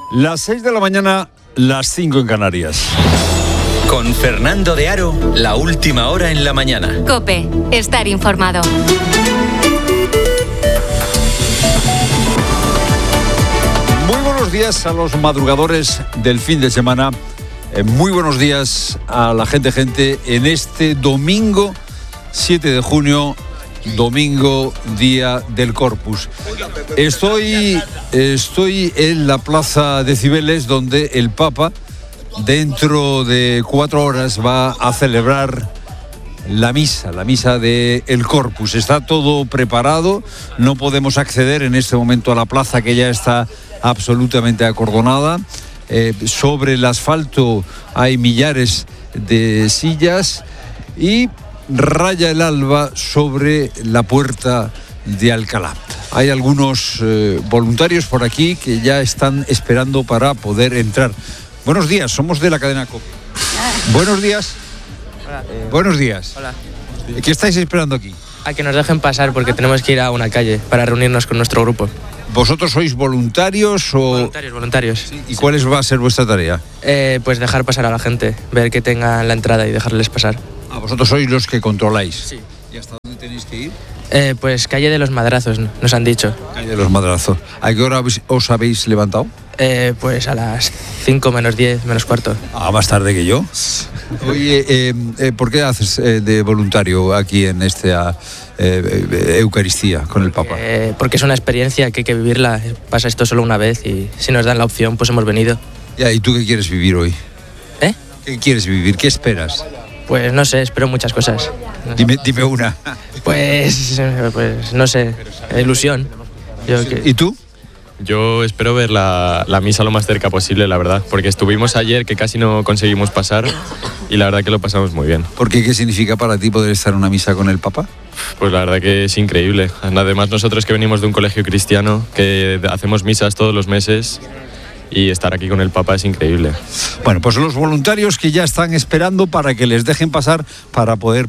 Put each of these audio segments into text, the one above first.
Las 6 de la mañana, las 5 en Canarias. Con Fernando de Aro, la última hora en la mañana. COPE, estar informado. Muy buenos días a los madrugadores del fin de semana. Muy buenos días a la gente en este domingo 7 de junio, domingo, día del Corpus. Estoy en la plaza de Cibeles, donde el Papa dentro de 4 horas va a celebrar la misa del Corpus. Está todo preparado, no podemos acceder en este momento a la plaza, que ya está absolutamente acordonada. Sobre el asfalto hay millares de sillas y raya el alba sobre la puerta de Alcalá. Hay algunos voluntarios por aquí que ya están esperando para poder entrar. Buenos días, somos de la cadena COPE. Buenos días. Hola. Buenos días. Hola. ¿Qué estáis esperando aquí? A que nos dejen pasar porque tenemos que ir a una calle para reunirnos con nuestro grupo. ¿Vosotros sois voluntarios o...? Voluntarios. Sí. ¿Y cuál va a ser vuestra tarea? Pues dejar pasar a la gente, ver que tengan la entrada y dejarles pasar. ¿Vosotros sois los que controláis? Sí. ¿Y hasta dónde tenéis que ir? Pues calle de los Madrazos, nos han dicho. Calle de los Madrazos. ¿A qué hora os habéis levantado? Pues a las 5 menos 10, menos cuarto. Más tarde que yo. Oye, ¿por qué haces de voluntario aquí en esta Eucaristía con el Papa? Porque es una experiencia que hay que vivirla. Pasa esto solo una vez y si nos dan la opción, pues hemos venido. Ya, ¿y tú qué quieres vivir hoy? ¿Qué quieres vivir? ¿Qué esperas? Pues no sé, espero muchas cosas. Dime una. Pues no sé, ilusión. ¿Y tú? Yo espero ver la misa lo más cerca posible, la verdad, porque estuvimos ayer que casi no conseguimos pasar y la verdad que lo pasamos muy bien. ¿Por qué? ¿Qué significa para ti poder estar en una misa con el Papa? Pues la verdad que es increíble. Además nosotros que venimos de un colegio cristiano, que hacemos misas todos los meses y estar aquí con el Papa es increíble. Bueno, pues los voluntarios que ya están esperando para que les dejen pasar, para poder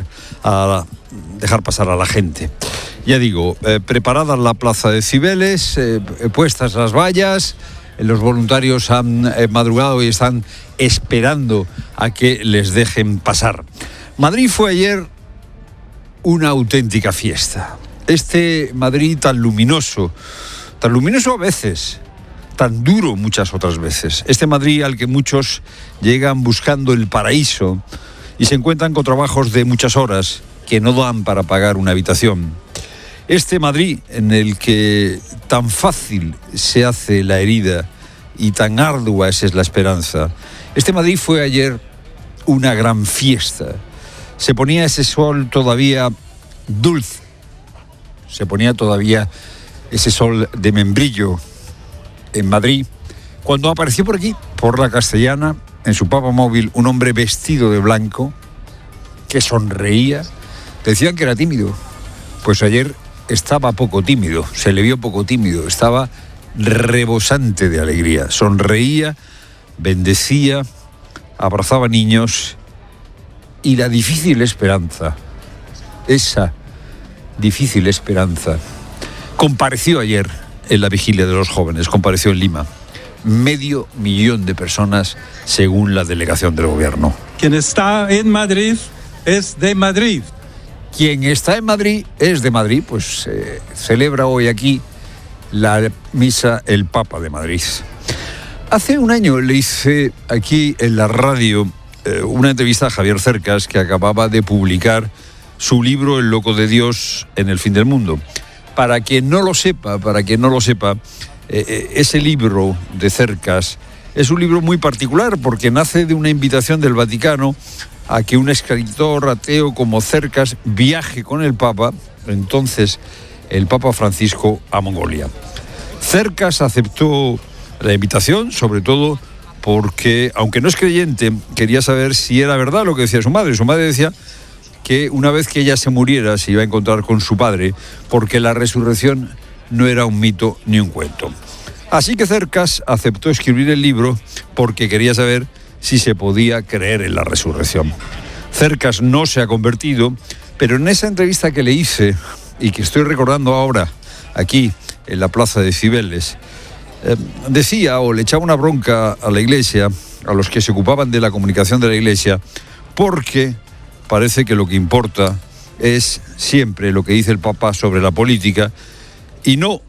dejar pasar a la gente. Ya digo, preparada la plaza de Cibeles, puestas las vallas, los voluntarios han madrugado y están esperando a que les dejen pasar. Madrid fue ayer una auténtica fiesta. Este Madrid tan luminoso a veces, tan duro muchas otras veces. Este Madrid al que muchos llegan buscando el paraíso y se encuentran con trabajos de muchas horas que no dan para pagar una habitación. Este Madrid en el que tan fácil se hace la herida y tan ardua es la esperanza. Este Madrid fue ayer una gran fiesta. Se ponía ese sol todavía dulce. Se ponía todavía ese sol de membrillo en Madrid, cuando apareció por aquí, por la Castellana, en su Papa móvil, un hombre vestido de blanco que sonreía. Decían que era tímido. Pues ayer estaba poco tímido, se le vio poco tímido, estaba rebosante de alegría, sonreía, bendecía, abrazaba niños y la difícil esperanza, esa difícil esperanza, compareció ayer en la vigilia de los jóvenes, compareció en Lima. 500,000 de personas según la delegación del gobierno. Quien está en Madrid es de Madrid. Quien está en Madrid es de Madrid, pues celebra hoy aquí la misa el Papa de Madrid. Hace un año le hice aquí en la radio una entrevista a Javier Cercas, que acababa de publicar su libro El loco de Dios en el fin del mundo. Para quien no lo sepa, ese libro de Cercas es un libro muy particular porque nace de una invitación del Vaticano a que un escritor ateo como Cercas viaje con el Papa, entonces el Papa Francisco, a Mongolia. Cercas aceptó la invitación, sobre todo porque, aunque no es creyente, quería saber si era verdad lo que decía su madre. Su madre decía que una vez que ella se muriera se iba a encontrar con su padre, porque la resurrección no era un mito ni un cuento. Así que Cercas aceptó escribir el libro porque quería saber si se podía creer en la resurrección. Cercas no se ha convertido, pero en esa entrevista que le hice y que estoy recordando ahora aquí en la plaza de Cibeles, decía o le echaba una bronca a la Iglesia, a los que se ocupaban de la comunicación de la Iglesia, porque parece que lo que importa es siempre lo que dice el Papa sobre la política y no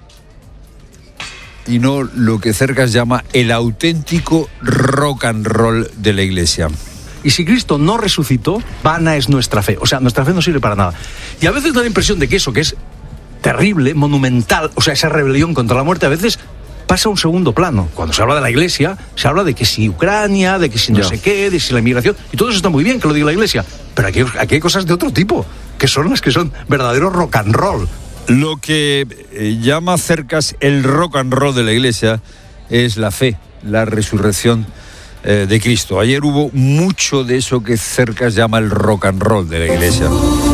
lo que Cercas llama el auténtico rock and roll de la Iglesia. Y si Cristo no resucitó, vana es nuestra fe. O sea, nuestra fe no sirve para nada. Y a veces da la impresión de que eso, que es terrible, monumental, o sea, esa rebelión contra la muerte, a veces pasa a un segundo plano. Cuando se habla de la Iglesia, se habla de que si Ucrania, de que si no sé qué, de si la inmigración, y todo eso está muy bien que lo diga la Iglesia, pero aquí hay cosas de otro tipo, que son las que son verdaderos rock and roll. Lo que llama Cercas el rock and roll de la Iglesia es la fe, la resurrección de Cristo. Ayer hubo mucho de eso que Cercas llama el rock and roll de la Iglesia.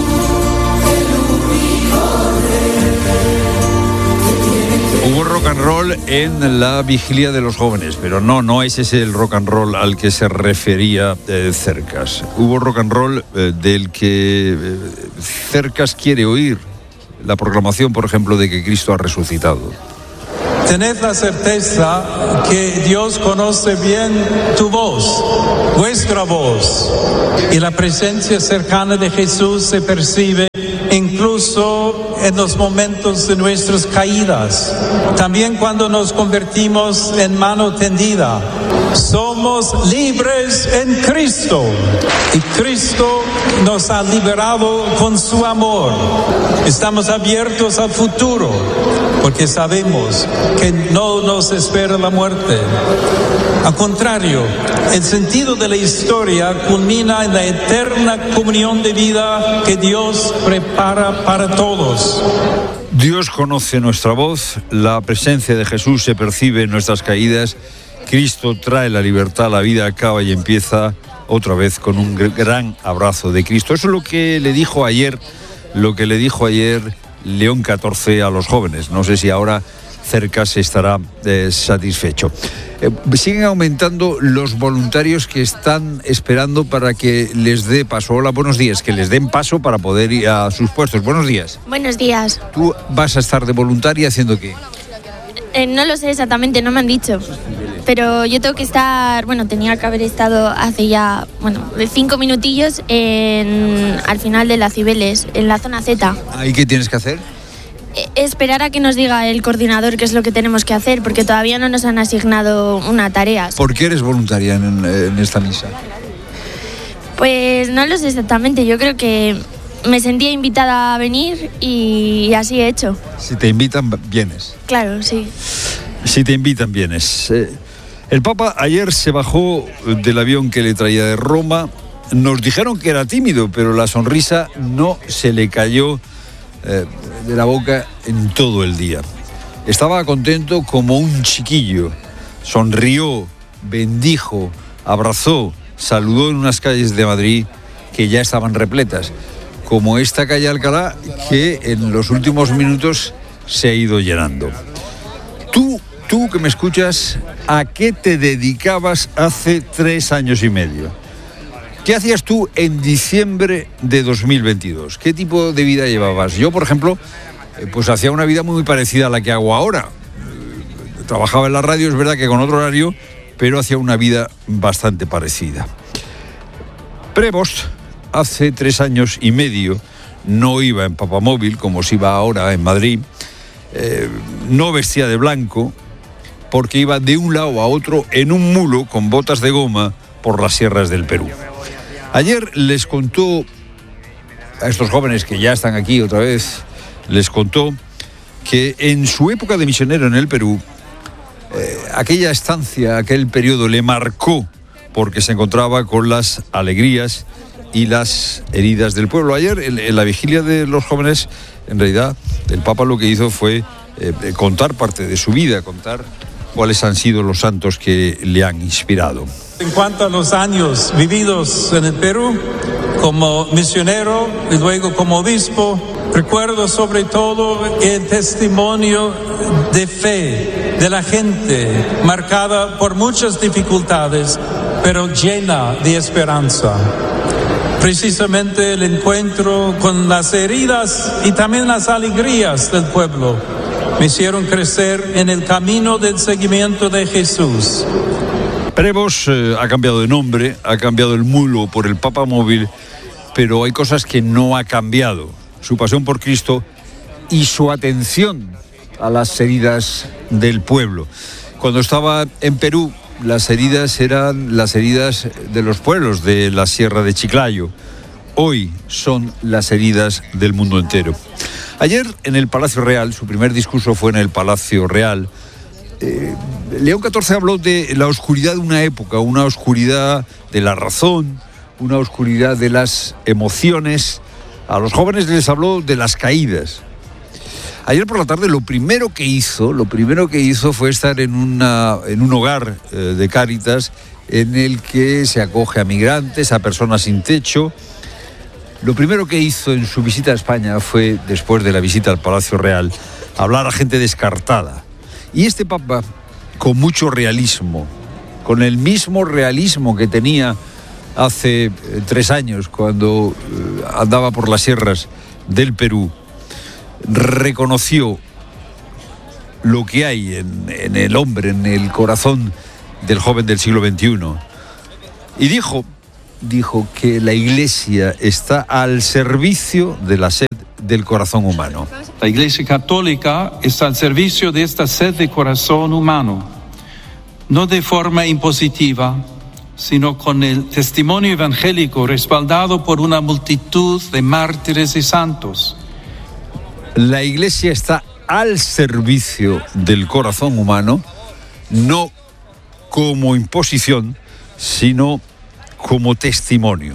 Hubo rock and roll en la vigilia de los jóvenes, pero no es ese el rock and roll al que se refería Cercas. Hubo rock and roll del que Cercas quiere oír la proclamación, por ejemplo, de que Cristo ha resucitado. Tened la certeza que Dios conoce bien tu voz, vuestra voz, y la presencia cercana de Jesús se percibe incluso en los momentos de nuestras caídas, también cuando nos convertimos en mano tendida. Somos libres en Cristo y Cristo nos ha liberado con su amor. Estamos abiertos al futuro porque sabemos que no nos espera la muerte. Al contrario, el sentido de la historia culmina en la eterna comunión de vida que Dios prepara para todos. Dios conoce nuestra voz, la presencia de Jesús se percibe en nuestras caídas, Cristo trae la libertad, la vida acaba y empieza otra vez con un gran abrazo de Cristo. Eso es lo que le dijo ayer León XIV a los jóvenes. No sé si ahora Cercas estará satisfecho. Siguen aumentando los voluntarios que están esperando para que les dé paso. Hola, buenos días. Que les den paso para poder ir a sus puestos. Buenos días. Buenos días. ¿Tú vas a estar de voluntaria haciendo qué? No lo sé exactamente, no me han dicho. Pero yo tengo que estar, tenía que haber estado hace ya, 5 minutillos al final de la Cibeles, en la zona Z. ¿Y qué tienes que hacer? Esperar a que nos diga el coordinador qué es lo que tenemos que hacer, porque todavía no nos han asignado una tarea. ¿Por qué eres voluntaria en esta misa? Pues no lo sé exactamente, yo creo que me sentía invitada a venir y así he hecho. Si te invitan, vienes. Claro, sí. Si te invitan, vienes. El Papa ayer se bajó del avión que le traía de Roma. Nos dijeron que era tímido, pero la sonrisa no se le cayó de la boca en todo el día. Estaba contento como un chiquillo. Sonrió, bendijo, abrazó, saludó en unas calles de Madrid que ya estaban repletas, como esta calle Alcalá, que en los últimos minutos se ha ido llenando. Tú que me escuchas, ¿a qué te dedicabas hace 3 años y medio? ¿Qué hacías tú en diciembre de 2022? ¿Qué tipo de vida llevabas? Yo, por ejemplo, pues hacía una vida muy parecida a la que hago ahora. Trabajaba en la radio, es verdad que con otro horario, pero hacía una vida bastante parecida. Prevost, hace 3 años y medio, no iba en papamóvil como si va ahora en Madrid, no vestía de blanco, porque iba de un lado a otro en un mulo con botas de goma por las sierras del Perú. Ayer les contó a estos jóvenes que ya están aquí otra vez, les contó que en su época de misionero en el Perú, aquella estancia, aquel periodo le marcó porque se encontraba con las alegrías y las heridas del pueblo. Ayer, en la vigilia de los jóvenes, en realidad, el Papa lo que hizo fue contar parte de su vida, contar cuáles han sido los santos que le han inspirado. En cuanto a los años vividos en el Perú, como misionero y luego como obispo, recuerdo sobre todo el testimonio de fe de la gente, marcada por muchas dificultades, pero llena de esperanza. Precisamente el encuentro con las heridas y también las alegrías del pueblo me hicieron crecer en el camino del seguimiento de Jesús. Prevost ha cambiado de nombre, ha cambiado el mulo por el Papa Móvil, pero hay cosas que no ha cambiado. Su pasión por Cristo y su atención a las heridas del pueblo. Cuando estaba en Perú, las heridas eran las heridas de los pueblos de la Sierra de Chiclayo. Hoy son las heridas del mundo entero. Ayer en el Palacio Real, su primer discurso fue en el Palacio Real, León XIV habló de la oscuridad de una época, una oscuridad de la razón, una oscuridad de las emociones. A los jóvenes les habló de las caídas. Ayer por la tarde lo primero que hizo fue estar en un hogar de Cáritas en el que se acoge a migrantes, a personas sin techo. Lo primero que hizo en su visita a España fue, después de la visita al Palacio Real, hablar a gente descartada. Y este Papa, con mucho realismo, con el mismo realismo que tenía hace 3 años cuando andaba por las sierras del Perú, reconoció lo que hay en el hombre, en el corazón del joven del siglo XXI. Y dijo que la Iglesia está al servicio de la sed del corazón humano. La Iglesia Católica está al servicio de esta sed de corazón humano, no de forma impositiva, sino con el testimonio evangélico respaldado por una multitud de mártires y santos. La Iglesia está al servicio del corazón humano, no como imposición, sino como testimonio.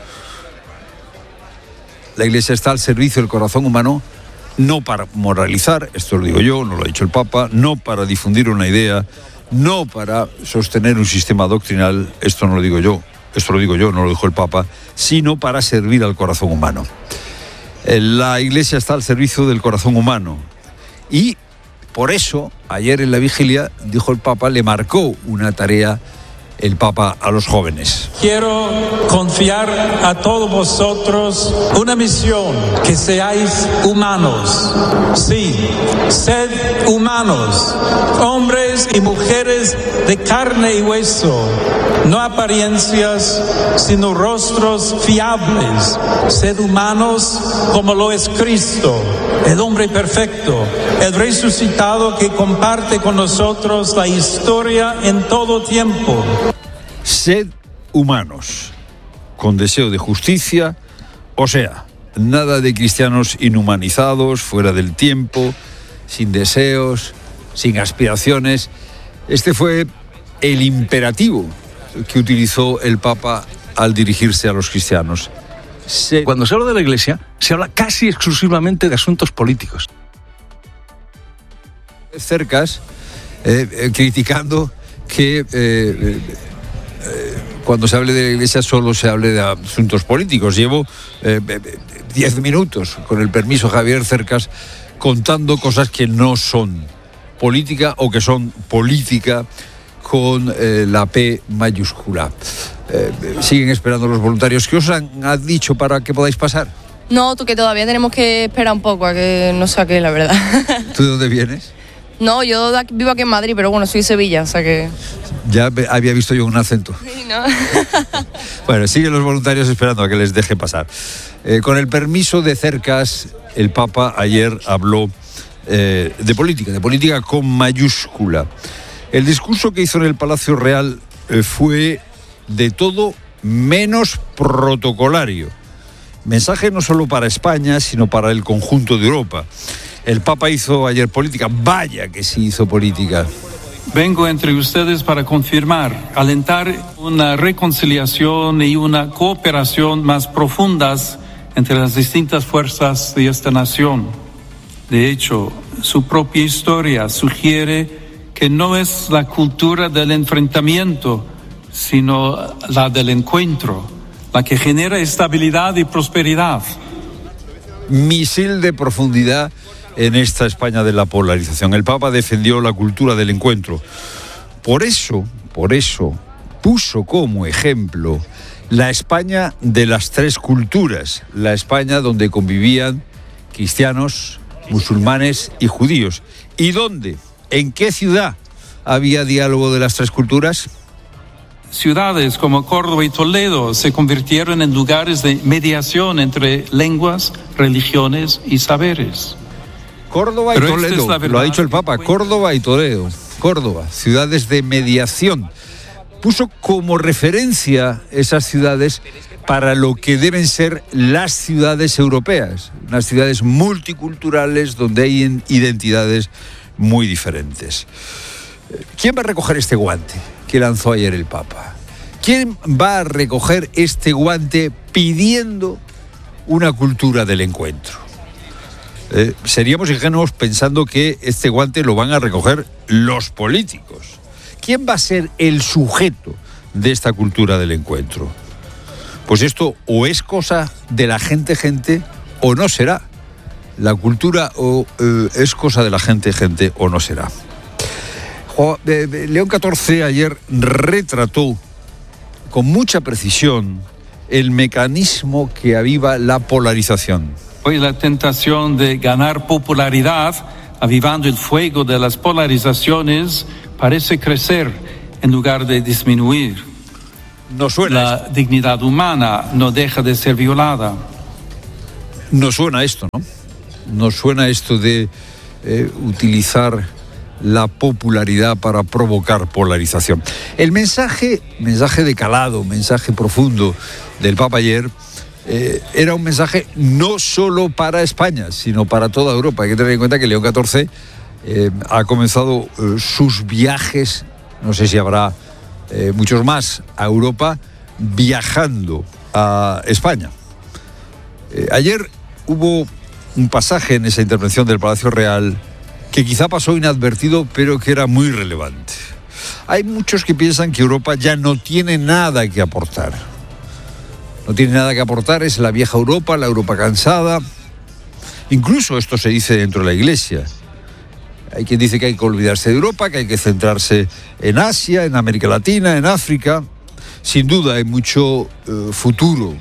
La Iglesia está al servicio del corazón humano, no para moralizar, esto lo digo yo, no lo ha dicho el Papa, no para difundir una idea, no para sostener un sistema doctrinal, esto no lo digo yo, no lo dijo el Papa, sino para servir al corazón humano. La Iglesia está al servicio del corazón humano y por eso ayer en la vigilia, dijo el Papa, le marcó una tarea el Papa a los jóvenes. Quiero confiar a todos vosotros una misión, que seáis humanos. Sí, sed humanos, hombres y mujeres de carne y hueso, no apariencias, sino rostros fiables. Sed humanos como lo es Cristo, el hombre perfecto, el resucitado que comparte con nosotros la historia en todo tiempo. Sed humanos, con deseo de justicia, o sea, nada de cristianos inhumanizados, fuera del tiempo, sin deseos, sin aspiraciones. Este fue el imperativo que utilizó el Papa al dirigirse a los cristianos. Cuando se habla de la Iglesia, se habla casi exclusivamente de asuntos políticos. Cercas, criticando que cuando se hable de la Iglesia solo se hable de asuntos políticos. Llevo 10 minutos, con el permiso de Javier Cercas, contando cosas que no son política o que son política con la P mayúscula. Siguen esperando los voluntarios. ¿Qué os han dicho para que podáis pasar? No, tú, que todavía tenemos que esperar un poco a que nos saquen, la verdad. ¿Tú de dónde vienes? No, yo vivo aquí en Madrid, pero bueno, soy de Sevilla, o sea que... Ya había visto yo un acento. Sí, ¿no? Bueno, siguen los voluntarios esperando a que les deje pasar. Con el permiso de Cercas, el Papa ayer habló de política con mayúscula. El discurso que hizo en el Palacio Real fue de todo menos protocolario. Mensaje no solo para España, sino para el conjunto de Europa. El Papa hizo ayer política, vaya que sí hizo política. Vengo entre ustedes para confirmar, alentar una reconciliación y una cooperación más profundas entre las distintas fuerzas de esta nación. De hecho, su propia historia sugiere que no es la cultura del enfrentamiento, sino la del encuentro, la que genera estabilidad y prosperidad. Misil de profundidad en esta España de la polarización. El Papa defendió la cultura del encuentro. Por eso, puso como ejemplo la España de las 3 culturas, la España donde convivían cristianos, musulmanes y judíos. ¿Y dónde? ¿En qué ciudad había diálogo de las tres culturas? Ciudades como Córdoba y Toledo se convirtieron en lugares de mediación entre lenguas, religiones y saberes. Córdoba y Toledo, lo ha dicho el Papa, Córdoba y Toledo. Córdoba, ciudades de mediación. Puso como referencia esas ciudades para lo que deben ser las ciudades europeas, unas ciudades multiculturales donde hay identidades muy diferentes. ¿Quién va a recoger este guante que lanzó ayer el Papa? ¿Quién va a recoger este guante pidiendo una cultura del encuentro? Seríamos ingenuos pensando que este guante lo van a recoger los políticos. ¿Quién va a ser el sujeto de esta cultura del encuentro? Pues esto o es cosa de la gente o no será. La cultura o es cosa de la gente o no será. León XIV ayer retrató con mucha precisión el mecanismo que aviva la polarización. Hoy la tentación de ganar popularidad, avivando el fuego de las polarizaciones, parece crecer en lugar de disminuir. No suena. La dignidad humana no deja de ser violada. No suena esto, ¿no? No suena esto de utilizar la popularidad para provocar polarización. El mensaje de calado, mensaje profundo del Papa ayer, era un mensaje no solo para España, sino para toda Europa. Hay que tener en cuenta que León XIV ha comenzado sus viajes, no sé si habrá muchos más, a Europa, viajando a España. Ayer hubo un pasaje en esa intervención del Palacio Real que quizá pasó inadvertido, pero que era muy relevante. Hay muchos que piensan que Europa ya no tiene nada que aportar. No tiene nada que aportar, es la vieja Europa, la Europa cansada. Incluso esto se dice dentro de la Iglesia. Hay quien dice que hay que olvidarse de Europa, que hay que centrarse en Asia, en América Latina, en África. Sin duda hay mucho futuro.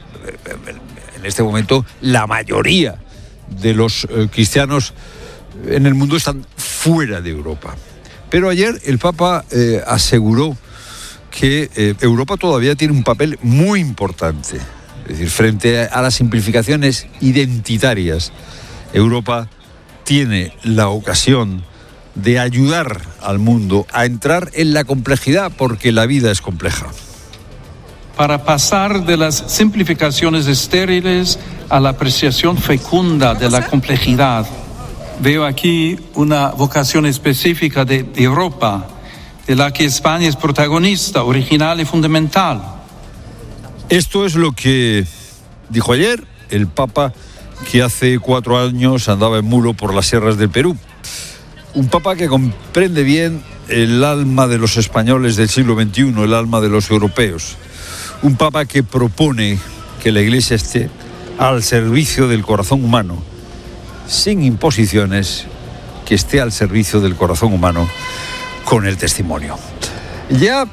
En este momento la mayoría de los cristianos en el mundo están fuera de Europa. Pero ayer el Papa aseguró que Europa todavía tiene un papel muy importante. Es decir, frente a las simplificaciones identitarias, Europa tiene la ocasión de ayudar al mundo a entrar en la complejidad, porque la vida es compleja. Para pasar de las simplificaciones estériles a la apreciación fecunda de la complejidad, veo aquí una vocación específica de Europa, de la que España es protagonista, original y fundamental. Esto es lo que dijo ayer el Papa, que hace 4 años andaba en mulo por las sierras del Perú. Un Papa que comprende bien el alma de los españoles del siglo XXI, el alma de los europeos. Un Papa que propone que la Iglesia esté al servicio del corazón humano, sin imposiciones, que esté al servicio del corazón humano con el testimonio. Ya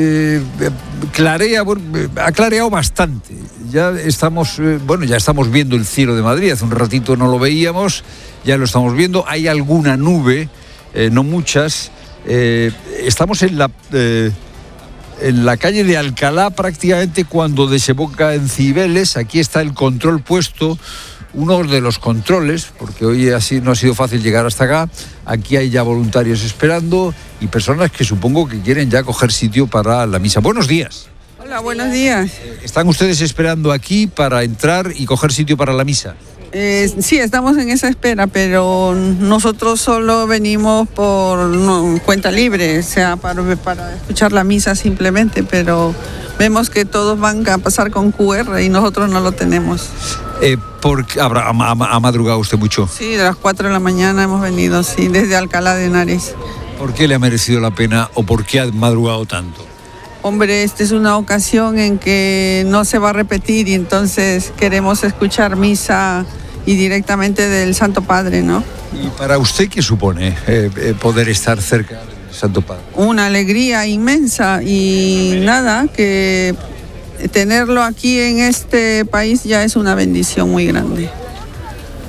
ha clareado bastante. Ya estamos viendo el cielo de Madrid. Hace un ratito no lo veíamos, ya lo estamos viendo. Hay alguna nube, no muchas. Estamos en la calle de Alcalá, prácticamente cuando desemboca en Cibeles. Aquí está el control puesto, uno de los controles, porque hoy así no ha sido fácil llegar hasta acá. Aquí hay ya voluntarios esperando y personas que supongo que quieren ya coger sitio para la misa. Buenos días. Hola, buenos días. ¿Están ustedes esperando aquí para entrar y coger sitio para la misa? Sí, estamos en esa espera, pero nosotros solo venimos por cuenta libre, o sea, para escuchar la misa simplemente, pero vemos que todos van a pasar con QR y nosotros no lo tenemos. Porque ha madrugado usted mucho. Sí, de las 4 de la mañana hemos venido, sí, desde Alcalá de Henares. ¿Por qué le ha merecido la pena o por qué ha madrugado tanto? Hombre, esta es una ocasión en que no se va a repetir y entonces queremos escuchar misa y directamente del Santo Padre, ¿no? ¿Y para usted qué supone poder estar cerca del Santo Padre? Una alegría inmensa y nada, que tenerlo aquí en este país ya es una bendición muy grande.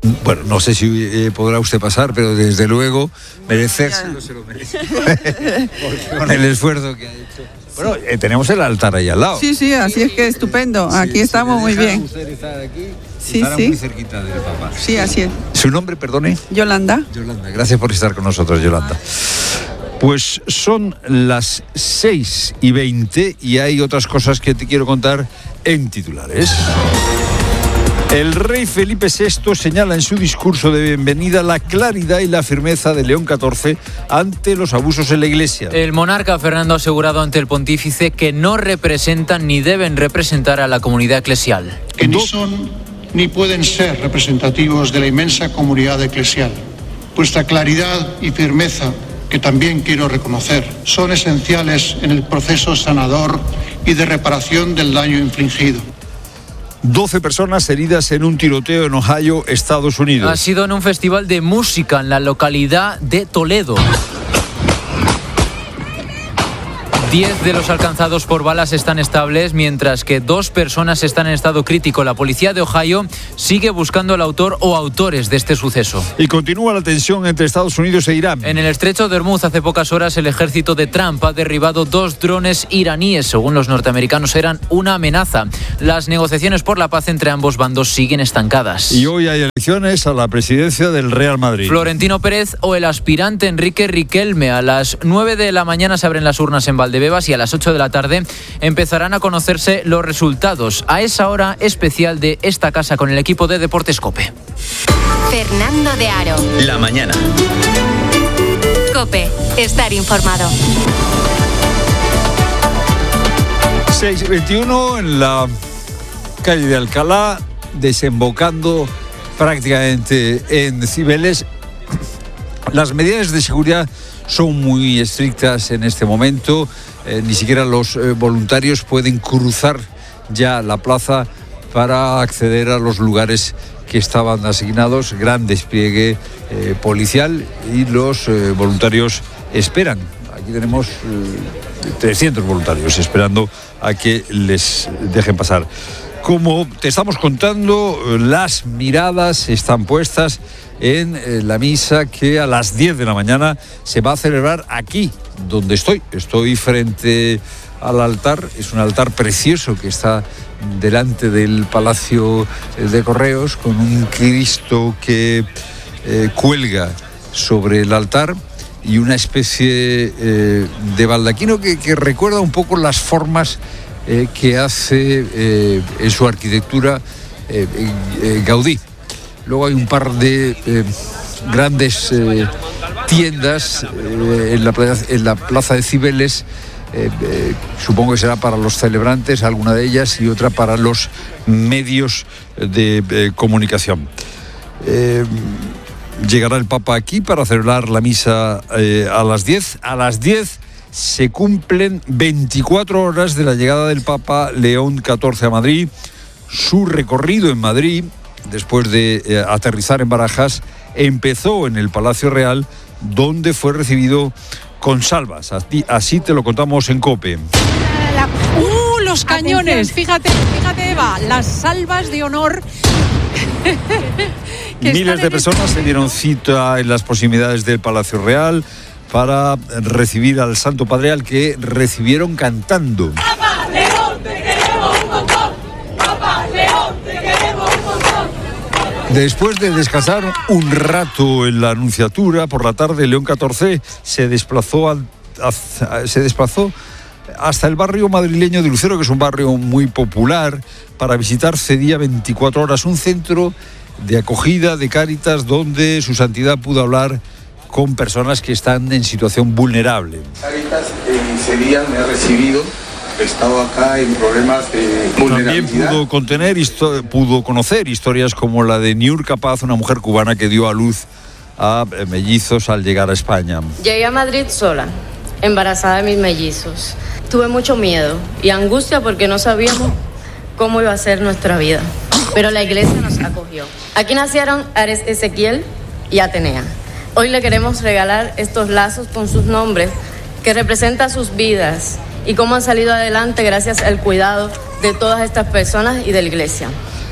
Bueno, no sé si podrá usted pasar, pero desde luego merecérselo se lo merece. Con el esfuerzo que ha hecho. Bueno, tenemos el altar ahí al lado. Sí, así es que estupendo. Aquí estamos muy bien. Usted estar aquí, Sí, estará sí. muy cerquita del Papa. Sí, así es. ¿Su nombre, perdone? Yolanda. Yolanda, gracias por estar con nosotros, Yolanda. Pues son las 6:20 y hay otras cosas que te quiero contar en titulares. El rey Felipe VI señala en su discurso de bienvenida la claridad y la firmeza de León XIV ante los abusos en la Iglesia. El monarca Fernando ha asegurado ante el pontífice que no representan ni deben representar a la comunidad eclesial. Que ni son ni pueden ser representativos de la inmensa comunidad eclesial. Vuestra claridad y firmeza, que también quiero reconocer, son esenciales en el proceso sanador y de reparación del daño infligido. 12 personas heridas en un tiroteo en Ohio, Estados Unidos. Ha sido en un festival de música en la localidad de Toledo. 10 de los alcanzados por balas están estables, mientras que 2 personas están en estado crítico. La policía de Ohio sigue buscando al autor o autores de este suceso. Y continúa la tensión entre Estados Unidos e Irán. En el estrecho de Hormuz, hace pocas horas, el ejército de Trump ha derribado 2 drones iraníes. Según los norteamericanos, eran una amenaza. Las negociaciones por la paz entre ambos bandos siguen estancadas. Y hoy hay elecciones a la presidencia del Real Madrid. Florentino Pérez o el aspirante Enrique Riquelme. A las 9 de la mañana se abren las urnas en Valdebebas y a las 8 de la tarde empezarán a conocerse los resultados. A esa hora especial de esta casa con el equipo de Deportes COPE. Fernando de Aro. La mañana. COPE. Estar informado. 6:21 en la calle de Alcalá, desembocando prácticamente en Cibeles. Las medidas de seguridad son muy estrictas en este momento. Ni siquiera los voluntarios pueden cruzar ya la plaza para acceder a los lugares que estaban asignados. Gran despliegue policial y los voluntarios esperan. Aquí tenemos 300 voluntarios esperando a que les dejen pasar. Como te estamos contando, las miradas están puestas en la misa que a las 10 de la mañana se va a celebrar aquí, donde estoy. Estoy frente al altar. Es un altar precioso que está delante del Palacio de Correos, con un Cristo que cuelga sobre el altar y una especie de baldaquino que recuerda un poco las formas que hace en su arquitectura Gaudí. Luego hay un par de grandes tiendas en la plaza de Cibeles. Supongo que será para los celebrantes, alguna de ellas, y otra para los medios de comunicación. Llegará el Papa aquí para celebrar la misa a las 10. A las 10 se cumplen 24 horas de la llegada del Papa León XIV a Madrid. Su recorrido en Madrid, después de aterrizar en Barajas, empezó en el Palacio Real, donde fue recibido con salvas. Así te lo contamos en COPE. Los cañones, fíjate Eva, las salvas de honor. Miles de personas se dieron cita en las proximidades del Palacio Real para recibir al Santo Padre, al que recibieron cantando. ¡Papa León, te queremos un montón! ¡Papa León, te queremos un montón! Después de descansar un rato en la Anunciatura, por la tarde León XIV se desplazó hasta el barrio madrileño de Lucero, que es un barrio muy popular, para visitar Cedía 24 horas, un centro de acogida de Cáritas donde su santidad pudo hablar con personas que están en situación vulnerable. Cáritas en Cedía me ha recibido. He estado acá en problemas de vulnerabilidad. También pudo conocer historias como la de Niurka Paz, una mujer cubana que dio a luz a mellizos al llegar a España. Llegué a Madrid sola, embarazada de mis mellizos. Tuve mucho miedo y angustia porque no sabíamos cómo iba a ser nuestra vida. Pero la iglesia nos acogió. Aquí nacieron Ares Ezequiel y Atenea. Hoy le queremos regalar estos lazos con sus nombres que representan sus vidas y cómo han salido adelante gracias al cuidado de todas estas personas y de la iglesia.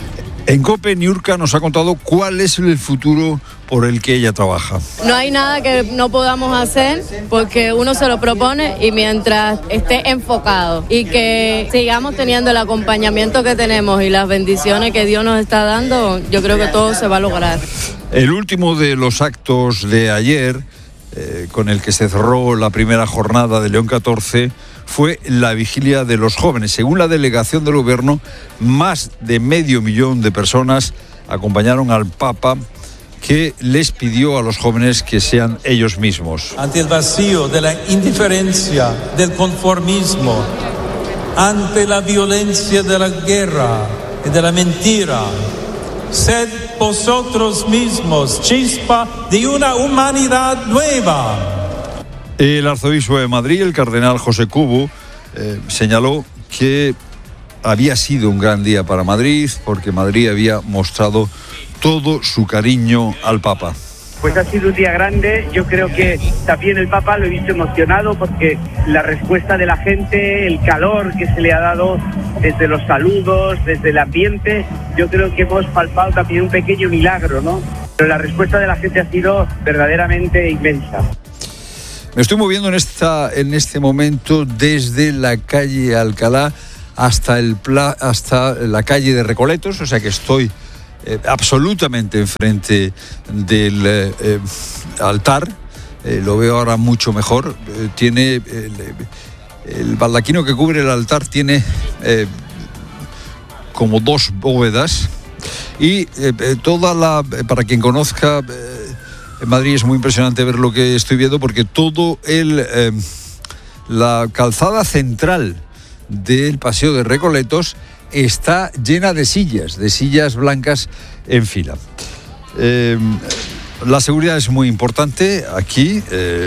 En COPE, Niurka nos ha contado cuál es el futuro por el que ella trabaja. No hay nada que no podamos hacer porque uno se lo propone y mientras esté enfocado y que sigamos teniendo el acompañamiento que tenemos y las bendiciones que Dios nos está dando, yo creo que todo se va a lograr. El último de los actos de ayer, con el que se cerró la primera jornada de León 14, fue la vigilia de los jóvenes. Según la delegación del gobierno, más de 500.000 de personas acompañaron al Papa, que les pidió a los jóvenes que sean ellos mismos. Ante el vacío de la indiferencia, del conformismo, ante la violencia de la guerra y de la mentira, sed vosotros mismos chispa de una humanidad nueva. El arzobispo de Madrid, el cardenal José Cubo, señaló que había sido un gran día para Madrid porque Madrid había mostrado todo su cariño al Papa. Pues ha sido un día grande. Yo creo que también el Papa lo he visto emocionado porque la respuesta de la gente, el calor que se le ha dado desde los saludos, desde el ambiente, yo creo que hemos palpado también un pequeño milagro, ¿no? Pero la respuesta de la gente ha sido verdaderamente inmensa. Me estoy moviendo en este momento desde la calle Alcalá hasta la calle de Recoletos, o sea que estoy absolutamente enfrente del altar. Lo veo ahora mucho mejor. Tiene el baldaquino que cubre el altar tiene como 2 bóvedas y para quien conozca en Madrid es muy impresionante ver lo que estoy viendo porque todo la calzada central del Paseo de Recoletos está llena de sillas blancas en fila. La seguridad es muy importante aquí.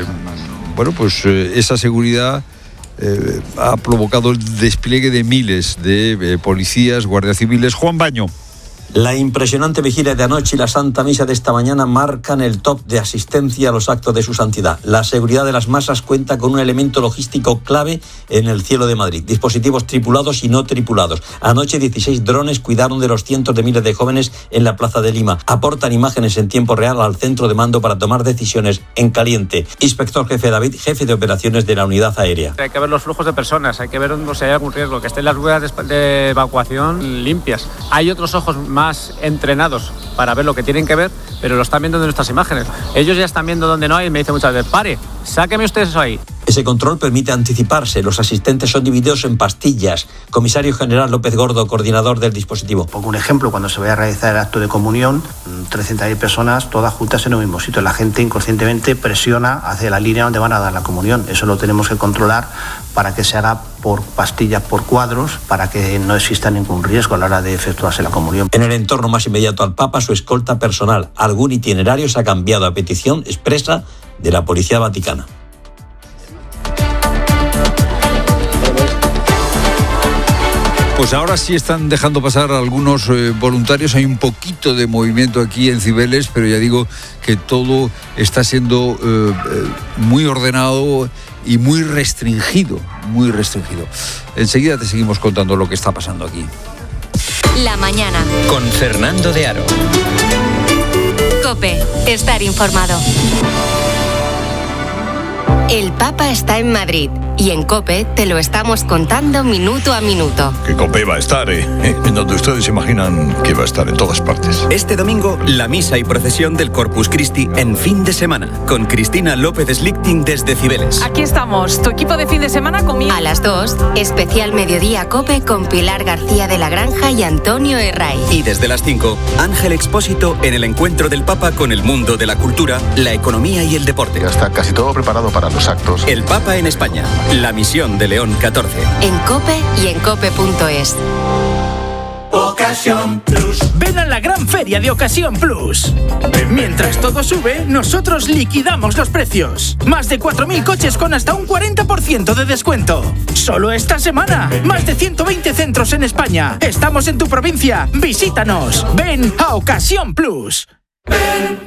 Esa seguridad ha provocado el despliegue de miles de policías, guardias civiles. Juan Baño. La impresionante vigilia de anoche y la Santa Misa de esta mañana marcan el top de asistencia a los actos de su santidad. La seguridad de las masas cuenta con un elemento logístico clave en el cielo de Madrid. Dispositivos tripulados y no tripulados. Anoche 16 drones cuidaron de los cientos de miles de jóvenes en la Plaza de Lima. Aportan imágenes en tiempo real al centro de mando para tomar decisiones en caliente. Inspector jefe David, jefe de operaciones de la unidad aérea. Hay que ver los flujos de personas, hay que ver si hay algún riesgo, que estén las ruedas de evacuación limpias. Hay otros ojos más entrenados para ver lo que tienen que ver, pero lo están viendo en nuestras imágenes. Ellos ya están viendo donde no hay y me dicen muchas veces, pare, sáqueme ustedes eso ahí. Ese control permite anticiparse. Los asistentes son divididos en pastillas. Comisario General López Gordo, coordinador del dispositivo. Pongo un ejemplo, cuando se vaya a realizar el acto de comunión, 300.000 personas, todas juntas en un mismo sitio. La gente inconscientemente presiona hacia la línea donde van a dar la comunión. Eso lo tenemos que controlar para que se haga por pastillas, por cuadros, para que no exista ningún riesgo a la hora de efectuarse la comunión. En el entorno más inmediato al Papa, su escolta personal. Algún itinerario se ha cambiado a petición expresa de la Policía Vaticana. Pues ahora sí están dejando pasar algunos voluntarios. Hay un poquito de movimiento aquí en Cibeles, pero ya digo que todo está siendo muy ordenado y muy restringido, muy restringido. Enseguida te seguimos contando lo que está pasando aquí. La mañana. Con Fernando de Aro. COPE. Estar informado. El Papa está en Madrid y en COPE te lo estamos contando minuto a minuto. Que COPE va a estar, en donde ustedes imaginan que va a estar, en todas partes. Este domingo, la misa y procesión del Corpus Christi en fin de semana, con Cristina López Slichting desde Cibeles. Aquí estamos, tu equipo de fin de semana comienza. A las 2, especial Mediodía COPE con Pilar García de la Granja y Antonio Herray. Y desde las 5, Ángel Expósito en el encuentro del Papa con el mundo de la cultura, la economía y el deporte. Ya está casi todo preparado para los actos. El Papa en España, la misión de León 14. En COPE y en COPE.es. Ocasión Plus. Ven a la gran feria de Ocasión Plus. Mientras todo sube, nosotros liquidamos los precios. Más de 4.000 coches con hasta un 40% de descuento. Solo esta semana. Más de 120 centros en España. Estamos en tu provincia. Visítanos. Ven a Ocasión Plus.